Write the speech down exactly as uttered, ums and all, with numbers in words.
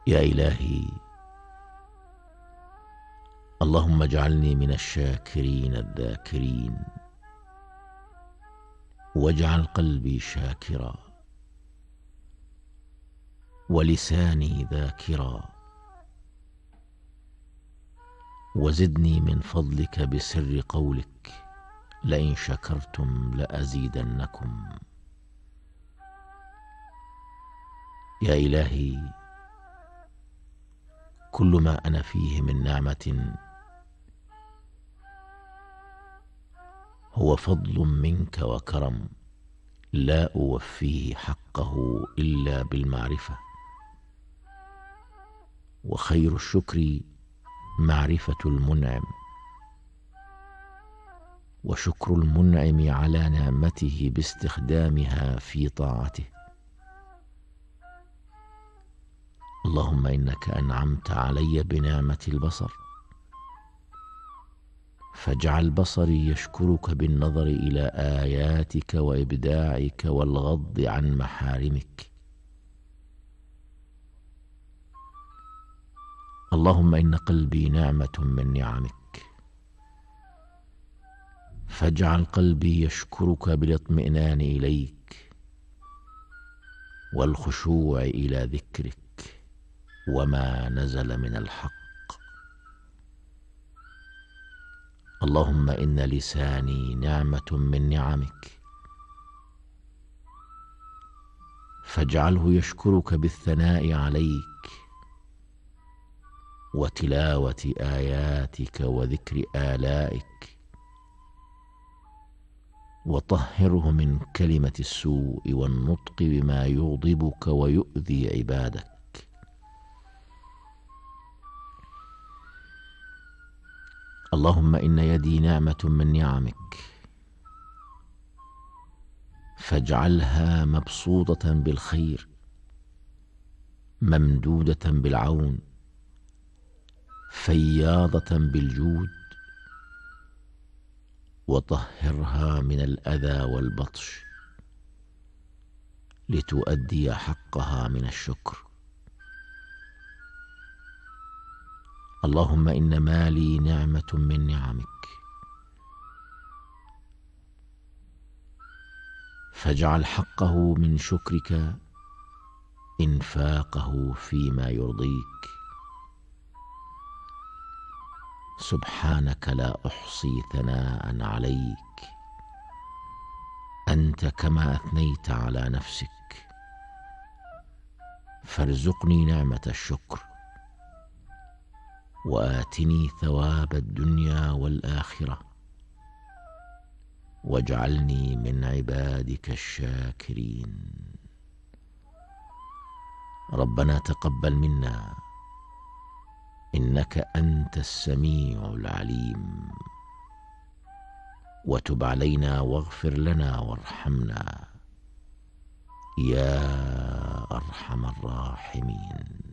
يا إلهي، اللهم اجعلني من الشاكرين الذاكرين، واجعل قلبي شاكرا ولساني ذاكرا، وزدني من فضلك بسر قولك لئن شكرتم لأزيدنكم. يا إلهي، كل ما أنا فيه من نعمة هو فضل منك وكرم، لا أوفيه حقه إلا بالمعرفة، وخير الشكر معرفة المنعم، وشكر المنعم على نعمته باستخدامها في طاعته. اللهم إنك أنعمت علي بنعمة البصر، فاجعل بصري يشكرك بالنظر إلى آياتك وإبداعك والغض عن محارمك. اللهم إن قلبي نعمة من نعمك، فاجعل قلبي يشكرك بالاطمئنان إليك والخشوع إلى ذكرك وما نزل من الحق. اللهم إن لساني نعمة من نعمك، فاجعله يشكرك بالثناء عليك وتلاوة آياتك وذكر آلائك، وطهره من كلمة السوء والنطق بما يغضبك ويؤذي عبادك. اللهم إن يدي نعمة من نعمك، فاجعلها مبسوطة بالخير ممدودة بالعون فياضة بالجود، وطهرها من الأذى والبطش لتؤدي حقها من الشكر. اللهم إن مالي نعمة من نعمك، فاجعل حقه من شكرك إنفاقه فيما يرضيك. سبحانك لا أحصي ثناء عليك، أنت كما أثنيت على نفسك، فارزقني نعمة الشكر، وآتني ثواب الدنيا والآخرة، واجعلني من عبادك الشاكرين. ربنا تقبل منا إنك أنت السميع العليم، وتب علينا واغفر لنا وارحمنا يا أرحم الراحمين.